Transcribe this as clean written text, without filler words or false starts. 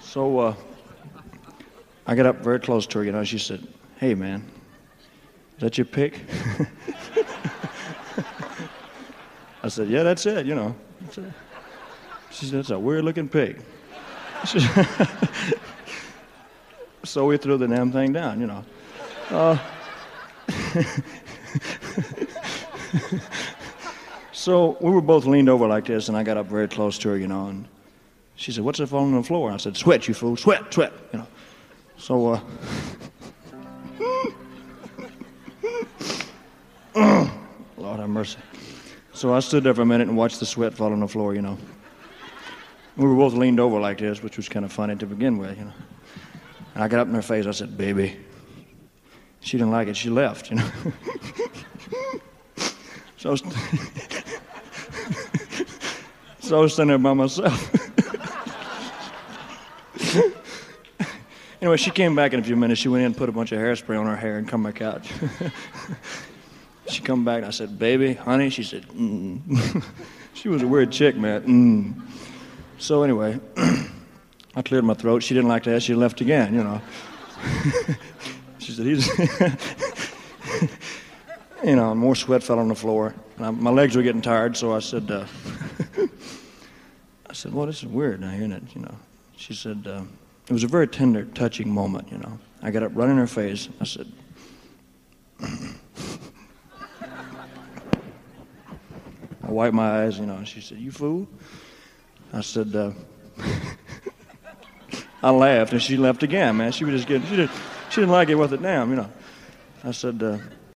So I got up very close to her, she said, "Hey, man, is that your pick?" I said, "Yeah, that's it, That's it." She said, "That's a weird-looking pig." So we threw the damn thing down, So we were both leaned over like this, and I got up very close to her, and she said, "What's that falling on the floor?" And I said, "Sweat, you fool, sweat, sweat." So, Lord have mercy. So I stood there for a minute and watched the sweat fall on the floor, We were both leaned over like this, which was kind of funny to begin with, And I got up in her face, I said, "Baby." She didn't like it, she left, So I was standing there by myself. Anyway, she came back in a few minutes. She went in and put a bunch of hairspray on her hair and come back out. She come back and I said, "Baby, honey." She said, "Mm." She was a weird chick, man. Mm. So anyway, I cleared my throat. She didn't like that. She left again, She said, more sweat fell on the floor. And my legs were getting tired, so I said, "Well, this is weird now hearing it, She said, it was a very tender, touching moment, I got up right in her face. I said, I wiped my eyes, and she said, "You fool." I said, I laughed, and she left again, man. She was just getting, she didn't like it worth a damn, I said,